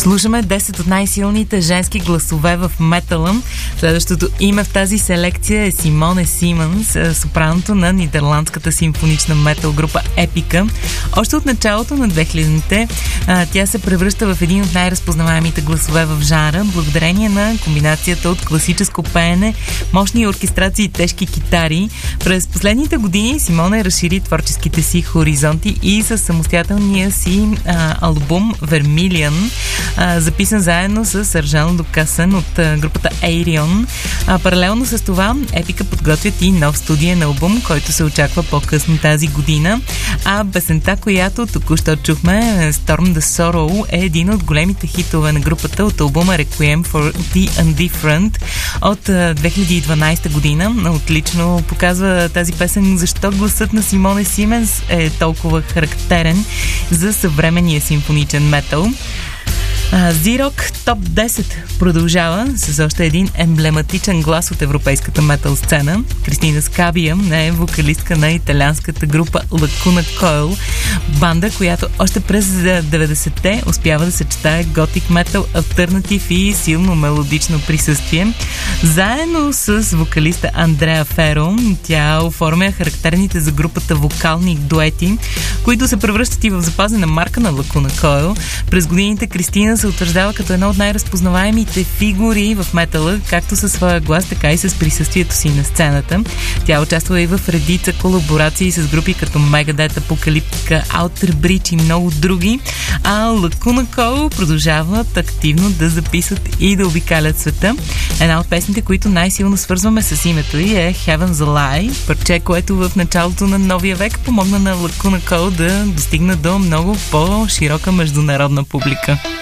Слушаме 10 от най-силните женски гласове в метала. Следващото име в тази селекция е Симоне Симънс, сопраното на нидерландската симфонична метал група Епика. Още от началото на 2000-те тя се превръща в един от най-разпознаваемите гласове в жанра, благодарение на комбинацията от класическо пеене, мощни оркестрации и тежки китари. През последните години Симоне разшири творческите си хоризонти и със самостоятелния си албум Vermilion, записан заедно с Аржано Докасън от групата Ayreon. Паралелно с това Епика подготвят и нов студиен албум, който се очаква по-късно тази година. А песента, която току-що чухме, Storm the Sorrow, е един от големите хитове на групата от албума Requiem for the Indifferent от 2012 година. Отлично показва тази песен защо гласът на Симоне Симънс е толкова характерен за съвременния симфоничен метал. Z-Rock Топ 10 продължава с още един емблематичен глас от европейската метал сцена. Кристина Скабия е вокалистка на италианската група Lacuna Coil, банда, която още през 90-те успява да съчетае готик метал, алтернатив и силно мелодично присъствие. Заедно с вокалиста Андреа Феро тя оформя характерните за групата вокални дуети, които се превръщат и в запазена марка на Lacuna Coil. През годините Кристина се утвърждава като една от най-разпознаваемите фигури в метала, както със своя глас, така и с присъствието си на сцената. Тя участва и в редица колаборации с групи като Megadeth, Apocalyptica, Outer Bridge и много други, а Lacuna Coil продължават активно да записват и да обикалят света. Една от песните, които най-силно свързваме с името й, е Heaven's a Lie, парче, което в началото на новия век помогна на Lacuna Coil да достигна до много по-широка международна публика.